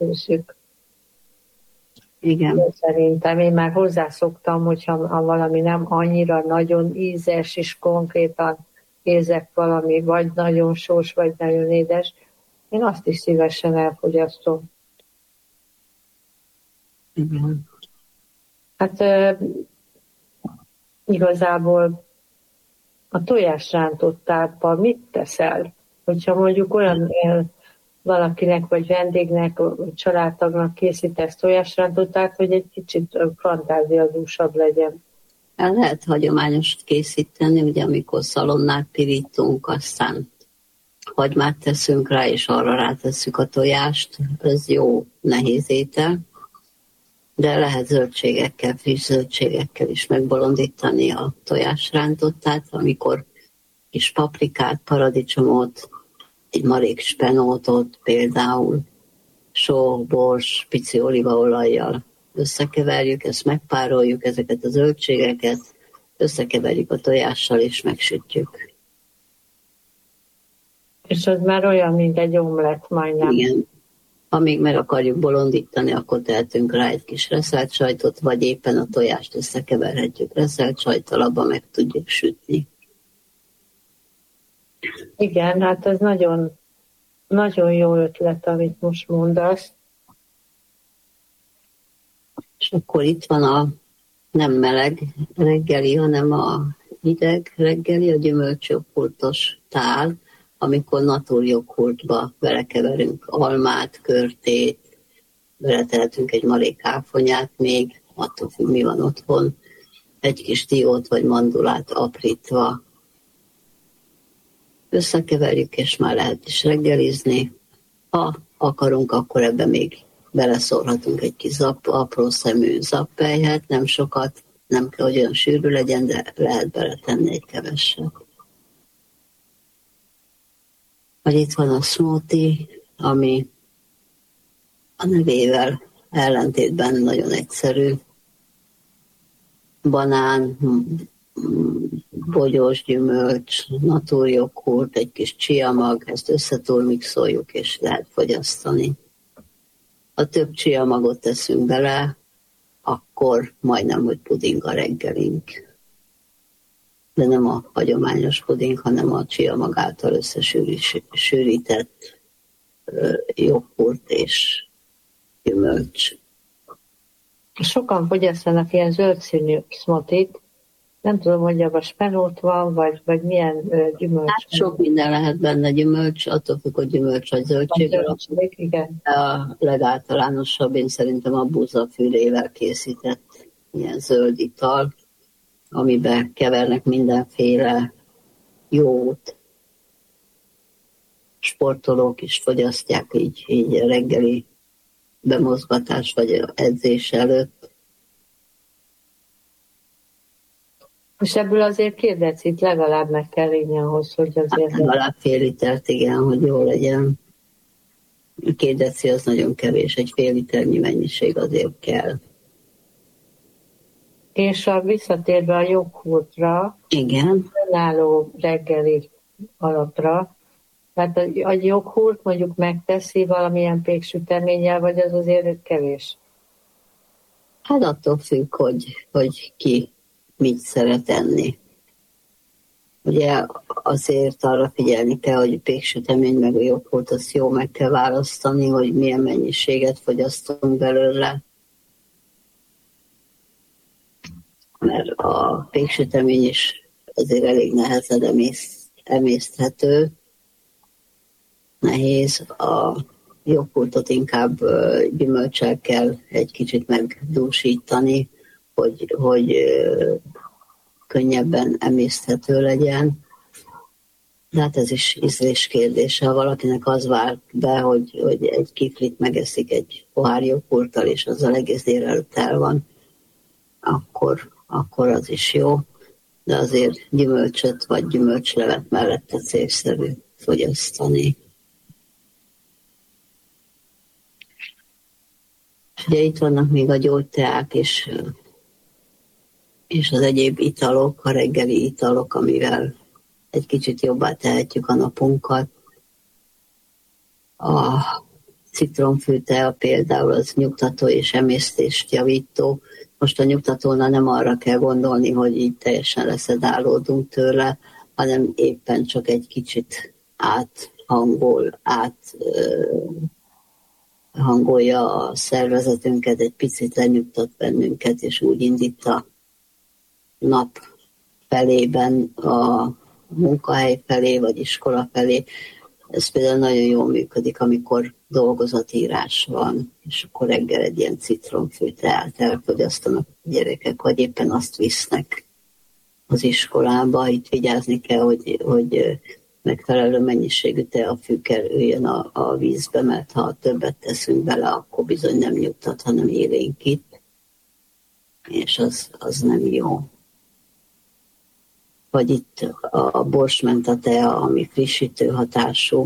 megfőzzük. Igen. Szerintem én már hozzászoktam, hogyha valami nem annyira nagyon ízes, és konkrétan érzek valami, vagy nagyon sós, vagy nagyon édes, én azt is szívesen elfogyasztom. Igen. Hát igazából a tojásrántottával mit teszel? Hogyha mondjuk olyan valakinek, vagy vendégnek, vagy családtagnak készítesz tojásrántottát, hogy egy kicsit fantáziadúsabb legyen. Lehet hagyományos készíteni, ugye amikor szalonnát pirítunk, aztán hagymát teszünk rá, és arra rátesszük a tojást. Ez jó, nehéz étel. De lehet zöldségekkel, friss zöldségekkel is megbolondítani a tojásrántottát, amikor kis paprikát, paradicsomot, egy marék spenótot például, só, bors, pici olívaolajjal összekeverjük, ezt megpároljuk, ezeket a zöldségeket, összekeverjük a tojással és megsütjük. És az már olyan, mint egy omlett majdnem. Igen. Amíg meg akarjuk bolondítani, akkor tehetünk rá egy kis reszelt sajtot, vagy éppen a tojást összekeverhetjük reszelt sajttal, abba meg tudjuk sütni. Igen, hát ez nagyon, nagyon jó ötlet, amit most mondasz. És akkor itt van a nem meleg reggeli, hanem a hideg reggeli, a gyümölcsjoghurtos tál, amikor naturjoghurtba belekeverünk almát, körtét, beletehetünk egy marék áfonyát még, attól függ, mi van otthon, egy kis diót vagy mandulát aprítva. Összekeverjük, és már lehet is reggelizni. Ha akarunk, akkor ebbe még beleszórhatunk egy kis apró szemű zappelyhet, nem sokat, nem kell, hogy olyan sűrű legyen, de lehet beletenni egy keveset. Vagy itt van a smoothie, ami a nevével ellentétben nagyon egyszerű. Banán, bogyós gyümölcs, naturjoghurt, egy kis csiamag, ezt összetúrmixoljuk, és lehet fogyasztani. Ha több csiamagot teszünk bele, akkor majdnem, hogy puding a reggelink. De nem a hagyományos puding, hanem a csiamag által összesűrített joghurt és gyümölcs. Sokan fogyasztanak ilyen zöldszínű smoothie-t. Nem tudom, hogy abban spenót van, vagy milyen gyümölcs. Hát sok minden lehet benne, gyümölcs, attól függ, hogy gyümölcs vagy zöldség. Igen. A legáltalánosabb, én szerintem a búzafűrével készített ilyen zöld ital, amiben kevernek mindenféle jót. Sportolók is fogyasztják így reggeli bemozgatás vagy edzés előtt. És ebből azért 2 decit legalább meg kell inni ahhoz, hogy azért... Legalább fél litert, igen, hogy jó legyen. 2 deci az nagyon kevés, egy fél liternyi mennyiség azért kell. És visszatérve a joghurtra, Igen. önálló reggeli alapra, tehát a joghurt mondjuk megteszi valamilyen péksüteménnyel, vagy az azért kevés? Hát attól függ, hogy ki mit szeret enni. Ugye azért arra figyelni kell, hogy a péksütemény meg a joghurt, azt jó meg kell választani, hogy milyen mennyiséget fogyasztunk belőle. Mert a péksütemény is azért elég nehezen emészthető. Nehéz. A joghurtot inkább gyümölcsel kell egy kicsit megdúsítani, hogy könnyebben emészthető legyen. De hát ez is ízlés kérdése. Ha valakinek az vár be, hogy egy kiflit megeszik egy pohár joghurttal, és azzal egész délelőtt el van, akkor az is jó. De azért gyümölcsöt vagy gyümölcslevet mellette célszerű fogyasztani. Ugye itt vannak még a gyógyteák és az egyéb italok, a reggeli italok, amivel egy kicsit jobbá tehetjük a napunkat. citromfűtea például az nyugtató és emésztést javító. Most a nyugtatónál nem arra kell gondolni, hogy így teljesen leszedálódunk tőle, hanem éppen csak egy kicsit hangolja a szervezetünket, egy picit lenyugtat bennünket, és úgy indít a nap felében, a munkahely felé, vagy iskola felé. Ez például nagyon jól működik, amikor dolgozatírás van, és akkor reggel egy ilyen citromfűteát elfogyasztanak a gyerekek, vagy éppen azt visznek az iskolába. Itt vigyázni kell, hogy megfelelő mennyiségű teafű kerüljön a vízbe, mert ha többet teszünk bele, akkor bizony nem nyugtat, hanem élénkít, és az nem jó. Vagy itt a borsmenta tea, ami frissítő hatású,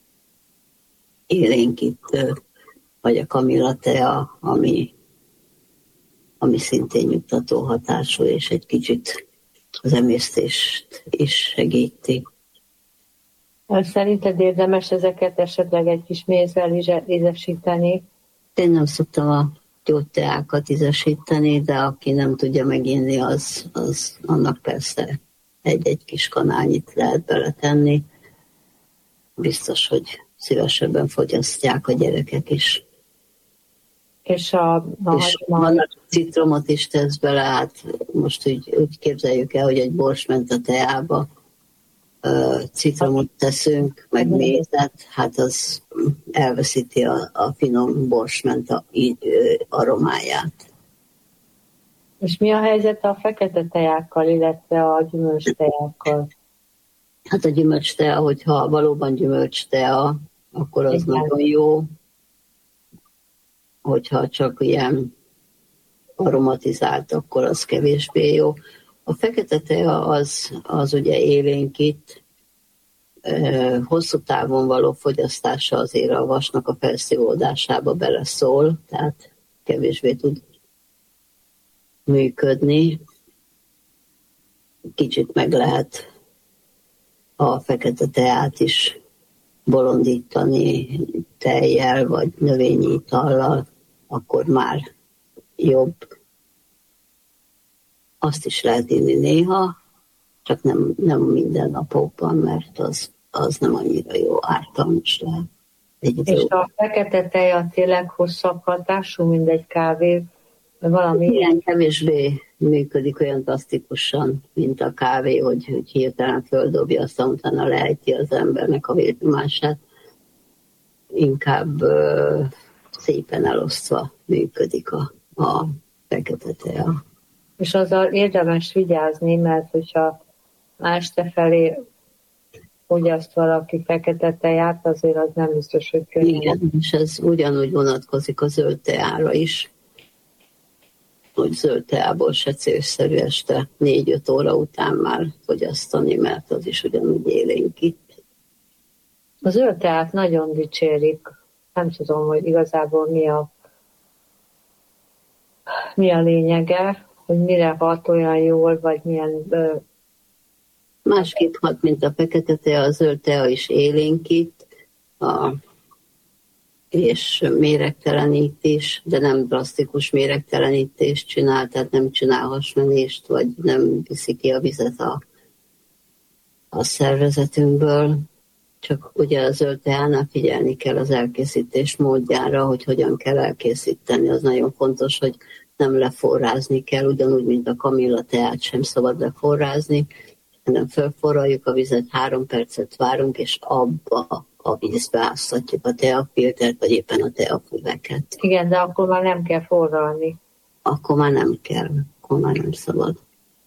élénkítő, vagy a kamilla tea, ami szintén nyugtató hatású, és egy kicsit az emésztést is segíti. Szerinted érdemes ezeket esetleg egy kis mézzel ízesíteni? Én nem szoktam a gyógyteákat ízesíteni, de aki nem tudja meginni, az annak persze egy kis kanálnyit lehet beletenni. Biztos, hogy szívesebben fogyasztják a gyerekek is. És van, a citromot is tesz bele, hát most úgy képzeljük el, hogy egy borsmenta teába citromot teszünk, meg mézet, hát az elveszíti a finom borsmenta aromáját. És mi a helyzet a fekete teákkal, illetve a gyümölcs teákkal? Hát a gyümölcs tea, hogyha valóban gyümölcs tea, akkor az nagyon jó. Hogyha csak ilyen aromatizált, akkor az kevésbé jó. A fekete tea az ugye élénkít, hosszú távon való fogyasztása azért a vasnak a felszívódásába beleszól, tehát kevésbé tud működni. Kicsit meg lehet a fekete teát is bolondítani tejjel vagy növényi itallal, akkor már jobb. Azt is lehet inni néha, csak nem minden napokban, mert az nem annyira jó, ártalmas lehet. És a fekete teja tényleg hosszabb hatású, mint egy kávé? Valami ilyen kevésbé működik olyan drasztikusan, mint a kávé, hogy hirtelen földobja, aztán utána lejti az embernek a vérnyomását. Inkább szépen elosztva működik a fekete tea. És azzal érdemes vigyázni, mert hogyha este felé fogyaszt valaki fekete teját, azért az nem biztos, hogy könnyű. Igen, és ez ugyanúgy vonatkozik a zöld teára is, hogy zöld teából se célszerű este 4-5 óra után már fogyasztani, mert az is ugyanúgy élénkít. A zöld teát nagyon dicsérik. Nem tudom, hogy igazából mi a lényege, hogy mire hat olyan jól, vagy milyen... Másképp hat, mint a fekete tea, a zöld tea is élénkít, és méregtelenít is, de nem drasztikus méregtelenítést csinál, tehát nem csinál hasmenést, vagy nem viszi ki a vizet a szervezetünkből. Csak ugye a zöld teánál figyelni kell az elkészítés módjára, hogy hogyan kell elkészíteni. Az nagyon fontos, hogy nem leforrázni kell, ugyanúgy, mint a kamilla teát sem szabad leforrázni, hanem felforraljuk a vizet, 3 percet várunk, és abba a vízbe áztatjuk a teafiltert, vagy éppen a teafüveket. Igen, de akkor már nem kell forralni. Akkor már nem kell, akkor már nem szabad.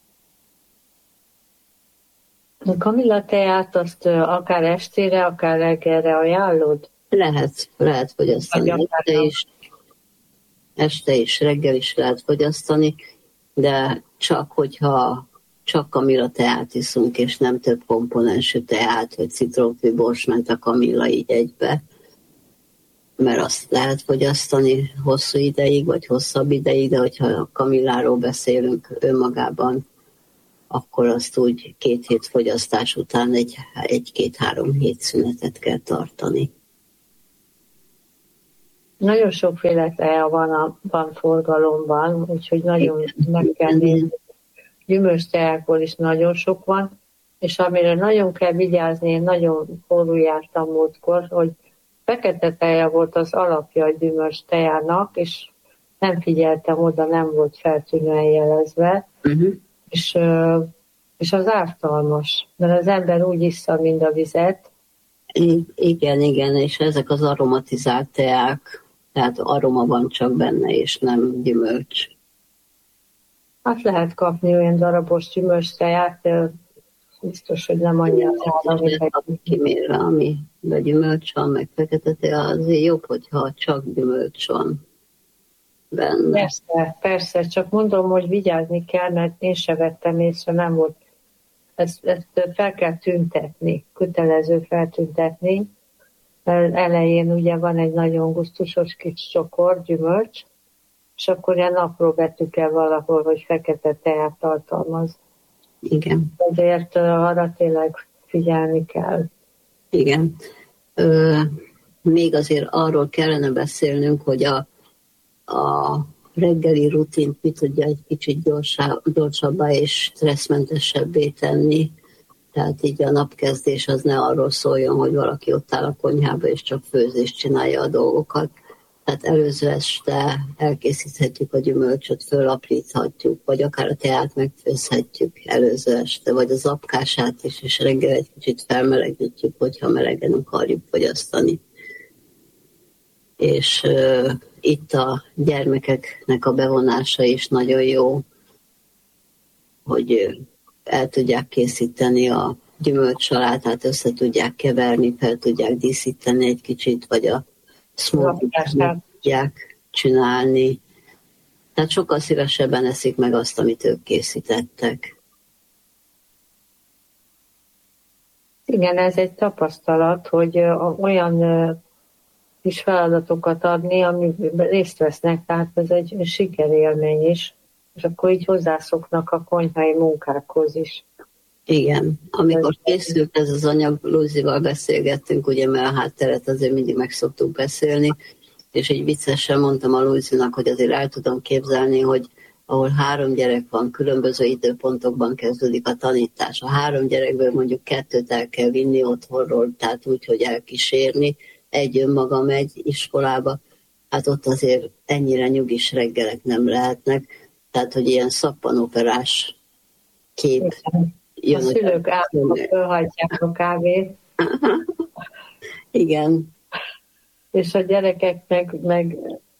A kamilla teát azt akár estére, akár reggelre ajánlod? Lehet fogyasztani. Este is, reggel is lehet fogyasztani, de csak hogyha csak kamilla teát iszunk, és nem több komponensű teát, vagy citromfű, borsmenta, kamilla így egybe, mert azt lehet fogyasztani hosszú ideig, vagy hosszabb ideig, de hogyha a kamilláról beszélünk önmagában, akkor azt úgy 2 hét fogyasztás után egy 2-3 hét szünetet kell tartani. Nagyon sokféle tea van forgalomban, úgyhogy nagyon meg kell nézni. Gyümölcs teákból is nagyon sok van, és amire nagyon kell vigyázni, én nagyon forró jártam múltkor, hogy fekete teja volt az alapja a gyümölcs tejának, és nem figyeltem oda, nem volt feltűnően jelezve, és, és az ártalmas, mert az ember úgy issza, mint a vizet. Igen, és ezek az aromatizált teák, tehát aroma van csak benne, és nem gyümölcs. Hát lehet kapni olyan darabos gyümölcs teját, de biztos, hogy nem annyira kimérve, ami gyümölcs van, meg fekete tea, azért jobb, hogyha csak gyümölcs van benne. Persze, csak mondom, hogy vigyázni kell, mert én se vettem észre, nem volt. Ezt fel kell tüntetni, kötelező feltüntetni. Elején ugye van egy nagyon gusztusos kis csokor, gyümölcs, és akkor ilyen apró betűkkel valahol, hogy fekete teát tartalmaz. Igen. Ezért arra tényleg figyelni kell. Igen. Még azért arról kellene beszélnünk, hogy a reggeli rutint mi tudja egy kicsit gyorsabbá és stresszmentesebbé tenni. Tehát így a napkezdés az ne arról szóljon, hogy valaki ott áll a konyhába és csak főzést csinálja a dolgokat. Tehát előző este elkészíthetjük a gyümölcsöt, fölapríthatjuk, vagy akár a teát megfőzhetjük előző este, vagy az apkását is, és reggel egy kicsit felmelegítjük, hogyha melegen akarjuk fogyasztani. És itt a gyermekeknek a bevonása is nagyon jó, hogy el tudják készíteni a gyümölcsalátát, össze tudják keverni, fel tudják díszíteni egy kicsit, vagy a smoothie-t tudják csinálni. Tehát sokkal szívesebben eszik meg azt, amit ők készítettek. Igen, ez egy tapasztalat, hogy olyan kis feladatokat adni, amiben részt vesznek, tehát ez egy sikerélmény is, és akkor így hozzászoknak a konyhai munkákhoz is. Igen, amikor készült ez az anyag, Luzival beszélgettünk, ugye, mert a hátteret azért mindig meg szoktuk beszélni, és így viccesen mondtam a Luzinak, hogy azért el tudom képzelni, hogy ahol 3 gyerek van, különböző időpontokban kezdődik a tanítás. A 3 gyerekből mondjuk 2 el kell vinni otthonról, tehát úgy, hogy elkísérni, egy önmaga megy iskolába, hát ott azért ennyire nyugis reggelek nem lehetnek, tehát hogy ilyen szappanoperás kép jön. A szülők általában fölhagyják a kávét. Igen. És a gyerekek meg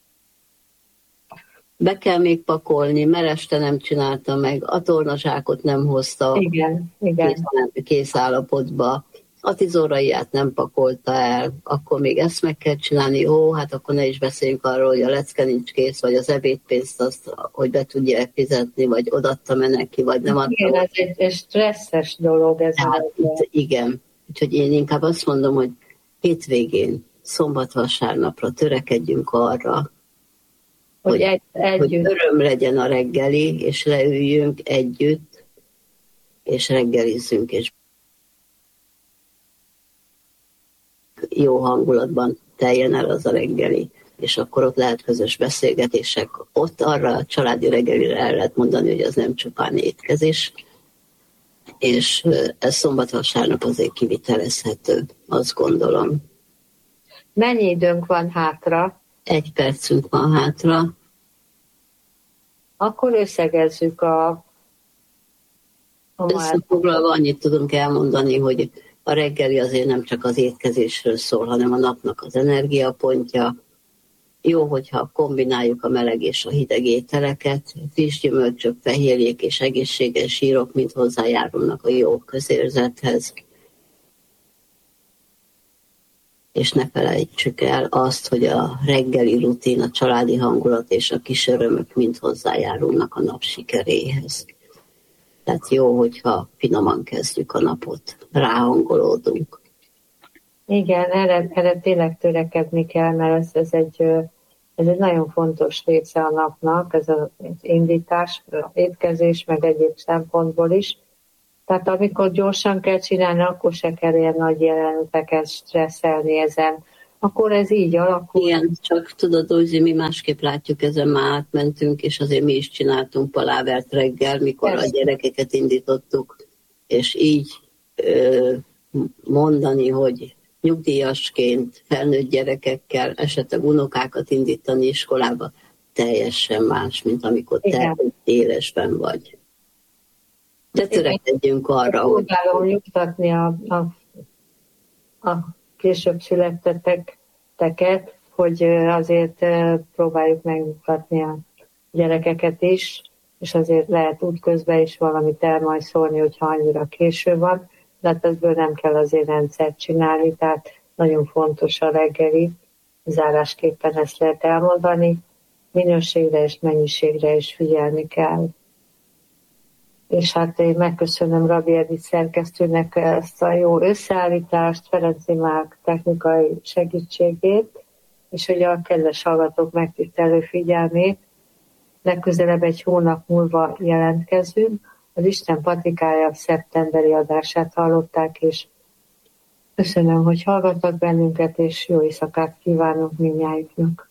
be kell még pakolni, mert este nem csinálta meg, a tornazsákot nem hozta igen. Kész állapotba, a tizoraiát nem pakolta el, akkor még ezt meg kell csinálni, hát akkor ne is beszéljünk arról, hogy a lecke nincs kész, vagy az ebédpénzt azt, hogy be tudja fizetni, vagy odaadta-e neki, vagy nem adta. Igen, ez egy stresszes dolog. Ez igen, úgyhogy én inkább azt mondom, hogy hétvégén, szombat-vasárnapra törekedjünk arra, hogy öröm legyen a reggeli, és leüljünk együtt, és reggelizzünk, és jó hangulatban teljen el az a reggeli, és akkor ott lehet közös beszélgetések. Ott arra a családi reggelire el lehet mondani, hogy az nem csupán étkezés, és ez szombat-vasárnap azért kivitelezhető, azt gondolom. Mennyi időnk van hátra? 1 percünk van hátra. Akkor összegezzük a összefoglalva annyit tudunk elmondani, hogy a reggeli azért nem csak az étkezésről szól, hanem a napnak az energiapontja. Jó, hogyha kombináljuk a meleg és a hideg ételeket, friss gyümölcsök, fehérjék és egészséges zsírok mind hozzájárulnak a jó közérzethez. És ne felejtsük el azt, hogy a reggeli rutin, a családi hangulat és a kis örömök mind hozzájárulnak a nap sikeréhez. Tehát jó, hogyha finoman kezdjük a napot, ráhangolódunk. Igen, erre tényleg törekedni kell, mert ez egy nagyon fontos része a napnak, ez az indítás, étkezés, meg egyéb szempontból is. Tehát amikor gyorsan kell csinálni, akkor se kell ilyen nagy jeleneteket stresszelni ezen. akkor ez így alakul. Igen, csak tudod, Rózi, mi másképp látjuk, ezen már átmentünk, és azért mi is csináltunk palávert reggel, mikor a gyerekeket indítottuk, és így mondani, hogy nyugdíjasként, felnőtt gyerekekkel, esetleg unokákat indítani iskolába, teljesen más, mint amikor te élesben vagy. De törekedjünk arra, hogy... Próbálom nyugtatni a később születtetteket, hogy azért próbáljuk megnyugtatni a gyerekeket is, és azért lehet útközben is valamit el majd szólni, hogyha annyira késő van, de hát ebből nem kell azért rendszert csinálni, tehát nagyon fontos a reggeli, zárásképpen ezt lehet elmondani, minőségre és mennyiségre is figyelni kell. És hát én megköszönöm Rabbi Edith szerkesztőnek ezt a jó összeállítást, Ferenci Márk technikai segítségét, és hogy a kedves hallgatók megtisztelő figyelmét. Legközelebb egy hónap múlva jelentkezünk. Az Isten patikája szeptemberi adását hallották, és köszönöm, hogy hallgattak bennünket, és jó éjszakát kívánok mindnyájuknak.